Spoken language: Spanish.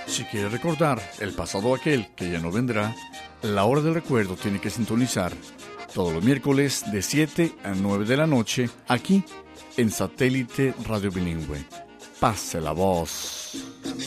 Si quiere recordar el pasado aquel que ya no vendrá, La Hora del Recuerdo tiene que sintonizar todos los miércoles de 7 a 9 de la noche aquí en Satélite Radio Bilingüe. Pase la voz.